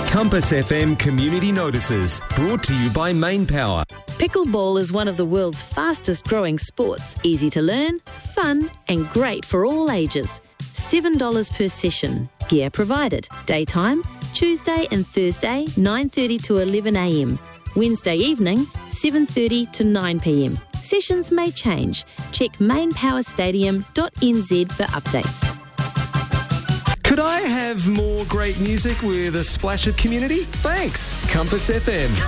Compass FM Community Notices, brought to you by Main Power. Pickleball is one of the world's fastest growing sports. Easy to learn, fun and great for all ages. $7 per session. Gear provided. Daytime, Tuesday and Thursday, 9:30 to 11 a.m. Wednesday evening, 7:30 to 9 p.m. Sessions may change. Check mainpowerstadium.nz for updates. Could I have more great music with a splash of community? Thanks, Compass FM.